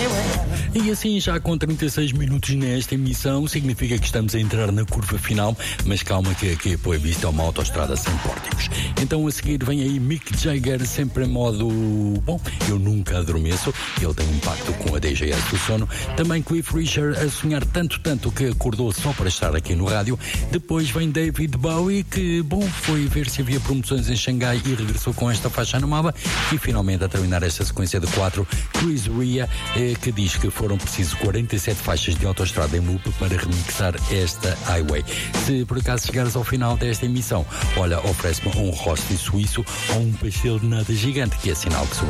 E assim, já com 36 minutos nesta emissão, significa que estamos a entrar na curva final, mas calma que aqui é visto uma autoestrada sem pórticos. Então a seguir vem aí Mick Jagger, sempre em modo, bom, eu nunca adormeço, ele tem um pacto com a DGS do sono. Também Cliff Richard a sonhar tanto que acordou só para estar aqui no rádio. Depois vem David Bowie, que, bom, foi ver se havia promoções em Xangai e regressou com esta faixa animada. E finalmente, a terminar esta sequência de 4, Chris Ria, que diz que foram precisos 47 faixas de autoestrada em loop para remixar esta Highway. Se por acaso chegares ao final desta emissão, olha, oferece-me um rosti suíço ou um pastel de nata gigante, que é sinal que